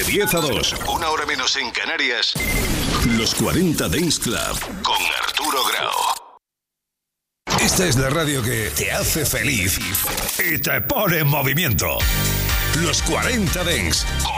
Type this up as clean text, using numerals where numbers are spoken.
De 10 a 2, una hora menos en Canarias, Los 40 Dance Club con Arturo Grau. Esta es la radio que te hace feliz y te pone en movimiento. Los 40 Dance con